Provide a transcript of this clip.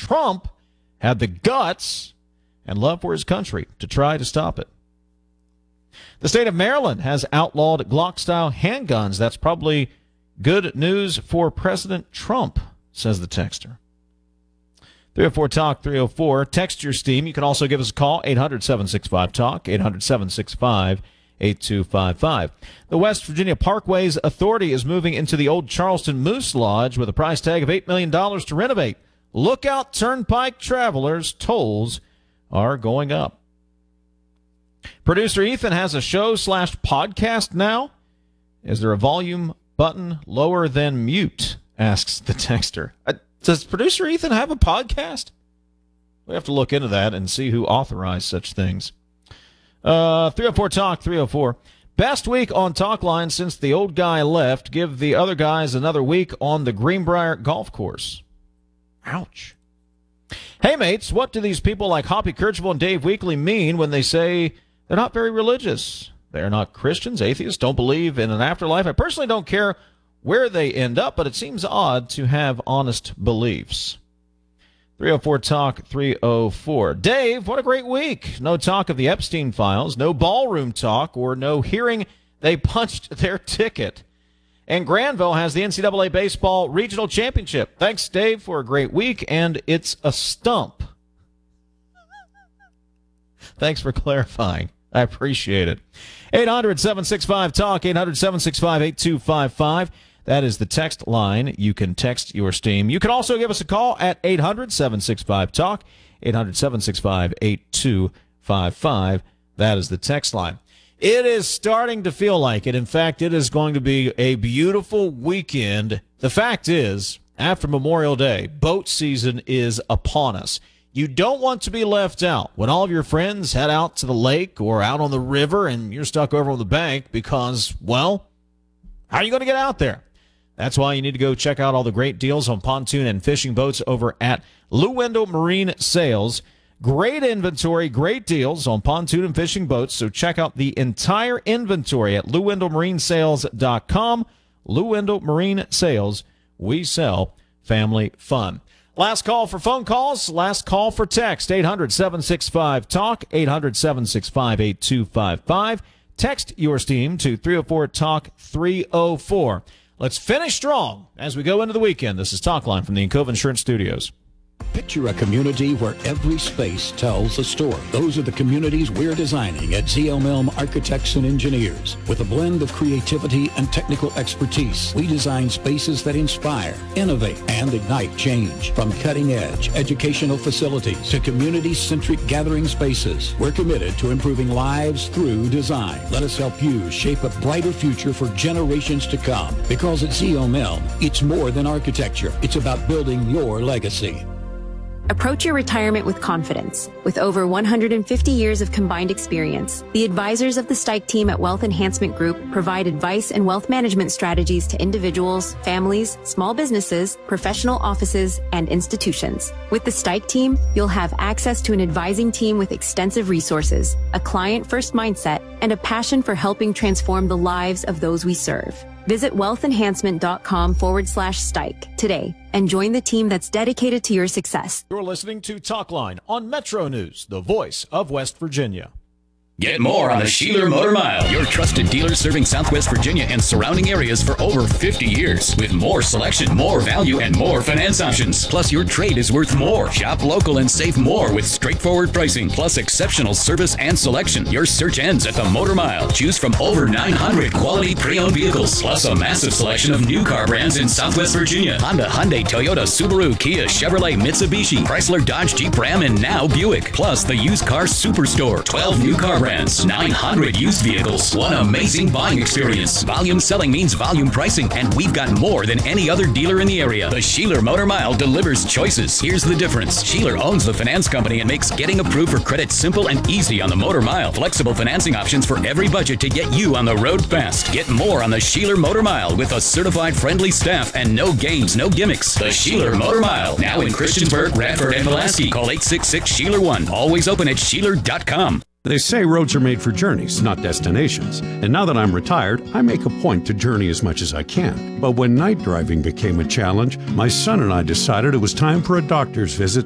Trump had the guts and love for his country to try to stop it. The state of Maryland has outlawed Glock-style handguns. That's probably good news for President Trump, says the texter. 304-TALK, 304. Text your steam. You can also give us a call, 800-765-TALK, 800-765-8255. The West Virginia Parkways Authority is moving into the old Charleston Moose Lodge with a price tag of $8 million to renovate. Look out, Turnpike travelers. Tolls are going up. Producer Ethan has a show/podcast now. Is there a volume button lower than mute? Asks the texter. Does producer Ethan have a podcast? We have to look into that and see who authorized such things. 304-TALK, 304. Best week on Talk Line since the old guy left. Give the other guys another week on the Greenbrier Golf Course. Ouch. Hey, mates, what do these people like Hoppy Kercheval and Dave Weekly mean when they say they're not very religious? They're not Christians, atheists, don't believe in an afterlife. I personally don't care where they end up, but it seems odd to have honest beliefs. 304-TALK, 304. Dave, what a great week. No talk of the Epstein files, no ballroom talk, or no hearing they punched their ticket. And Granville has the NCAA Baseball Regional Championship. Thanks, Dave, for a great week, and it's a stump. Thanks for clarifying. I appreciate it. 800-765-TALK, 800-765-8255. That is the text line. You can text your steam. You can also give us a call at 800-765-TALK, 800-765-8255. That is the text line. It is starting to feel like it. In fact, it is going to be a beautiful weekend. The fact is, after Memorial Day, boat season is upon us. You don't want to be left out when all of your friends head out to the lake or out on the river and you're stuck over on the bank because, well, how are you going to get out there? That's why you need to go check out all the great deals on pontoon and fishing boats over at Lou Wendell Marine Sales. Great inventory, great deals on pontoon and fishing boats. So check out the entire inventory at LouWendellMarineSales.com. Lou Wendell Marine Sales. We sell family fun. Last call for phone calls. Last call for text. 800-765-TALK. 800-765-8255. Text your steam to 304-TALK 304. Let's finish strong as we go into the weekend. This is Talk Line from the Encova Insurance Studios. Picture a community where every space tells a story. Those are the communities we're designing at ZLM Architects and Engineers. With a blend of creativity and technical expertise, we design spaces that inspire, innovate, and ignite change. From cutting-edge educational facilities to community-centric gathering spaces, we're committed to improving lives through design. Let us help you shape a brighter future for generations to come. Because at ZLM, it's more than architecture. It's about building your legacy. Approach your retirement with confidence. With over 150 years of combined experience, the advisors of the Stike team at Wealth Enhancement Group provide advice and wealth management strategies to individuals, families, small businesses, professional offices, and institutions. With the Stike team, you'll have access to an advising team with extensive resources, a client-first mindset, and a passion for helping transform the lives of those we serve. Visit wealthenhancement.com/Stike today and join the team that's dedicated to your success. You're listening to Talk Line on Metro News, the voice of West Virginia. Get more on the Sheeler Motor Mile, your trusted dealer serving Southwest Virginia and surrounding areas for over 50 years. With more selection, more value, and more finance options. Plus, your trade is worth more. Shop local and save more with straightforward pricing, plus exceptional service and selection. Your search ends at the Motor Mile. Choose from over 900 quality pre-owned vehicles, plus a massive selection of new car brands in Southwest Virginia. Honda, Hyundai, Toyota, Subaru, Kia, Chevrolet, Mitsubishi, Chrysler, Dodge, Jeep, Ram, and now Buick. Plus, the used car superstore. 12 new car brands. 900 used vehicles. One amazing buying experience. Volume selling means volume pricing, and we've got more than any other dealer in the area. The Sheeler Motor Mile delivers choices. Here's the difference. Sheeler owns the finance company and makes getting approved for credit simple and easy on the Motor Mile. Flexible financing options for every budget to get you on the road fast. Get more on the Sheeler Motor Mile with a certified friendly staff and no games, no gimmicks. The Sheeler Motor Mile. Now in Christiansburg, Radford, and Pulaski. Call 866-SHEELER1. Always open at Sheeler.com. They say roads are made for journeys, not destinations. And now that I'm retired, I make a point to journey as much as I can. But when night driving became a challenge, my son and I decided it was time for a doctor's visit